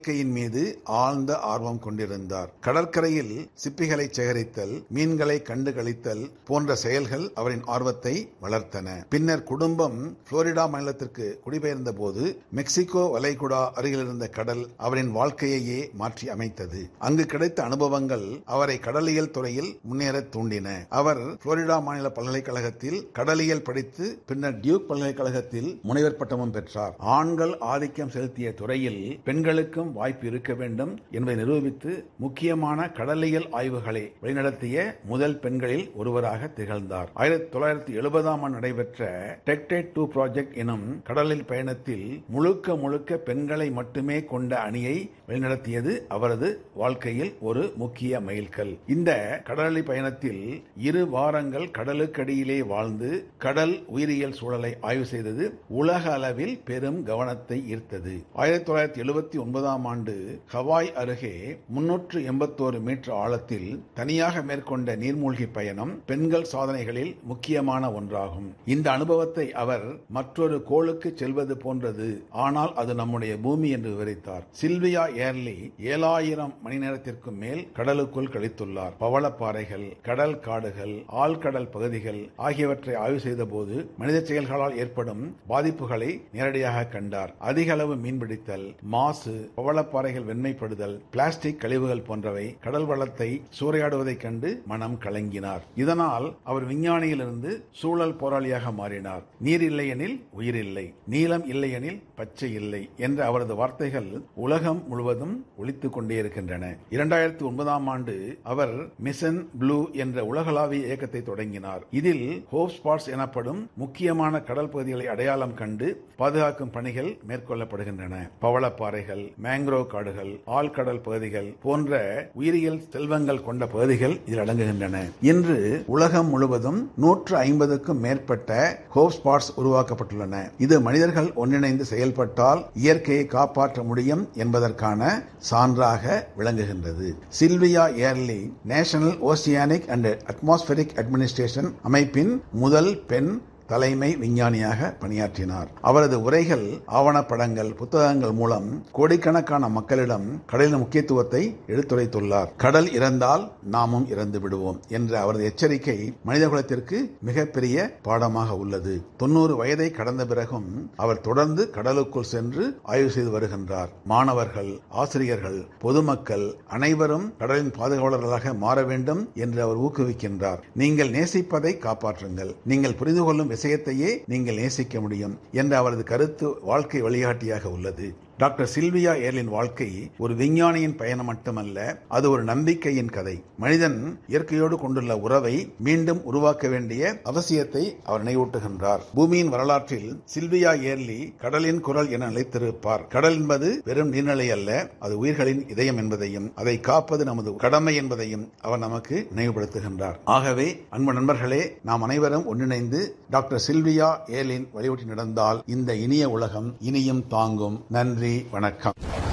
இயற்கையின் மீது ஆழ்ந்த ஆர்வம் கொண்டிருந்தார். கடற்கரையில் சிப்பிகளை சேகரித்தல், மீன்களை கண்டு களித்தல் போன்ற செயல்கள் அவரின் ஆர்வத்தை வளர்த்தன. பின்னர் குடும்பம் புளோரிடா மாநிலத்திற்கு குடிபெயர்ந்த போது மெக்சிகோ வளைகுடா அருகில் இருந்த கடல் அவரின் வாழ்க்கையையே மாற்றி அமைத்தது. அங்கு கிடைத்த அனுபவங்கள் அவரை கடலியல் துறையில் முன்னேற தூண்டின. அவர் புளோரிடா மாநில பல்கலைக்கழகத்தில் கடலியல் படித்து பின்னர் டியூக் பல்கலைக்கழகத்தில் முனைவர் பட்டமும் பெற்றார். ஆண்கள் ஆதிக்கம் செலுத்திய துறையில் பெண்களுக்கும் வாய்ப்பு இருக்க வேண்டும் என்பதை நிரூபித்து முக்கியமான கடலியல் ஆய்வுகளை வழிநடத்திய முதல் பெண்களில் ஒருவராக திகழ்ந்தார். 1970 நடைபெற்ற டெக்டேட் 2 ப்ராஜெக்ட் எனும் கடலில் பயணத்தில் முழுக்க பெண்களை மட்டுமே கொண்ட அணியை வழிநடத்தியது அவரது வாழ்க்கையில் ஒரு முக்கிய மைல்கல். இந்த கடலி பயணத்தில் 2 வாரங்கள் கடலுக்கடியிலே வாழ்ந்து கடல் உயிரியல் சூழலை ஆய்வு செய்தது உலக அளவில் பெரும் கவனத்தை ஈர்த்தது. 1979 ஆண்டு ஹவாய் அருகே 381 மீட்டர் ஆழத்தில் தனியாக மேற்கொண்ட நீர்மூழ்கி பயணம் பெண்கள் சாதனைகளில் முக்கியமான ஒன்றாகும். இந்த அனுபவத்தை அவர் மற்றொரு கோளுக்கு செல்வது போன்றது, ஆனால் அது நம்முடைய பூமி என்று விவரித்தார். சில்வியா ஏர்லி 7000 மணி நேரத்திற்கும் மேல் கடலுக்குள் கழித்துள்ளார். பவளப்பாறைகள், கடல் காடுகள், ஆழ்கடல் பகுதிகள் ஆகியவற்றை ஆய்வு செய்த போது மனித செயல்களால் ஏற்படும் பாதிப்புகளை நேரடியாக கண்டார். அதிக அளவு மீன்பிடித்தல், மாசு, பவளப்பாறைகள் வெண்மைப்படுதல், பிளாஸ்டிக் கழிவுகள் போன்றவை கடல் வளத்தை சூறையாடுவதைக் கண்டு மனம் கலங்கினார். இதனால் அவர் விஞ்ஞானியிலிருந்து சூழல் போராளியாக மாறினார். நீர் இல்லையெனில் உயிர் இல்லை, நீலம் இல்லையெனில் பச்சை இல்லை என்ற அவரது வார்த்தைகள் உலகம் முழுவதும் ஒலித்துக் கொண்டே இருக்கின்றன. 2009 ஆண்டு அவர் மிஷன் ப்ளூ என்ற உலகளாவிய இயக்கத்தை தொடங்கினார். இதில் ஹோப் ஸ்பாட்ஸ் எனப்படும் முக்கியமான கடல் பகுதிகளை அடையாளம் கண்டு பாதுகாக்கும் பணிகள் மேற்கொள்ளப்படுகின்றன. பவளப்பாறைகள், மேங்க்ரோவ் காடுகள், ஆழ்கடல் பகுதிகள் போன்ற உயிரியல் செல்வங்கள் கொண்ட பகுதிகள் இதில் அடங்குகின்றன. இன்று உலகம் முழுவதும் 150க்கும் மேற்பட்ட ஹோப் ஸ்பாட்ஸ் உருவாக்கப்பட்டுள்ளன. இது மனிதர்கள் ஒன்றிணைந்து செயல்பட்டால் இயற்கையை காப்பாற்ற முடியும் என்பதற்கான சான்றாக விளங்குகின்றது. Sylvia early national oceanic and atmospheric administration அமைப்பின் முதல் பெண் தலைமை விஞ்ஞானியாக பணியாற்றினார். அவரது உரைகள், ஆவணப்படங்கள், புத்தகங்கள் மூலம் கோடிக்கணக்கான மக்களிடம் கடலின் முக்கியத்துவத்தை எடுத்துரைத்துள்ளார். கடல் இறந்தால் நாமும் இறந்து விடுவோம் என்ற அவரது எச்சரிக்கை மனிதகுலத்திற்கு மிகப்பெரிய பாடமாக உள்ளது. 90 வயதை கடந்த பிறகும் அவர் தொடர்ந்து கடலுக்குள் சென்று ஆய்வு செய்து வருகின்றார். மாணவர்கள், ஆசிரியர்கள், பொதுமக்கள் அனைவரும் கடலின் பாதுகாவலர்களாக மாற வேண்டும் என்று அவர் ஊக்குவிக்கின்றார். நீங்கள் நேசிப்பதை காப்பாற்றுங்கள், நீங்கள் புரிந்து கொள்ளும் விஷயத்தையே நீங்கள் நேசிக்க முடியும் என்ற அவரது கருத்து வாழ்க்கை வழிகாட்டியாக உள்ளது. டாக்டர் சில்வியா ஏர்லின் வாழ்க்கை ஒரு விஞ்ஞானியின் பயணம் மட்டுமல்ல, அது ஒரு நம்பிக்கையின் கதை. மனிதன் இயற்கையோடு கொண்டுள்ள உறவை மீண்டும் உருவாக்க வேண்டிய அவசியத்தை அவர் நினைவூட்டுகின்றார். பூமியின் வரலாற்றில் சில்வியா ஏர்லி கடலின் குரல் என நிலைத்திருப்பார். கடல் என்பது வெறும் நீர்நிலை அல்ல, அது உயிர்களின் இதயம் என்பதையும் அதை காப்பது நமது கடமை என்பதையும் அவர் நமக்கு நினைவுபடுத்துகின்றார். ஆகவே அன்பு நண்பர்களே, நாம் அனைவரும் ஒன்றிணைந்து டாக்டர் சில்வியா ஏர்லின் வழிபட்டு நடந்தால் இந்த இனிய உலகம் இனியும் தாங்கும். நன்றி, வணக்கம்.